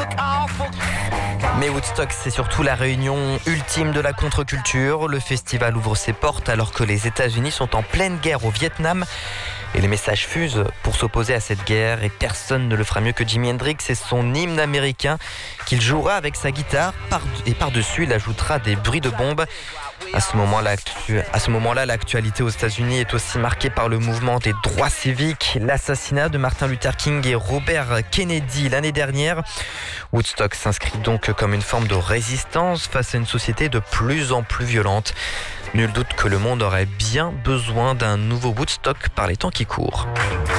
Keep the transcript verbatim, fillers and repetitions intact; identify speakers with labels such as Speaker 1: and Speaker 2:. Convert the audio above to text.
Speaker 1: Mais Woodstock, c'est surtout la réunion ultime de la contre-culture. Le festival ouvre ses portes alors que les États-Unis sont en pleine guerre au Vietnam. Et les messages fusent pour s'opposer à cette guerre. Et personne ne le fera mieux que Jimi Hendrix et son hymne américain qu'il jouera avec sa guitare. Et par-dessus, il ajoutera des bruits de bombes. À ce moment-là, à ce moment-là, l'actualité aux États-Unis est aussi marquée par le mouvement des droits civiques, l'assassinat de Martin Luther King et Robert Kennedy l'année dernière. Woodstock s'inscrit donc comme une forme de résistance face à une société de plus en plus violente. Nul doute que le monde aurait bien besoin d'un nouveau Woodstock par les temps qui courent.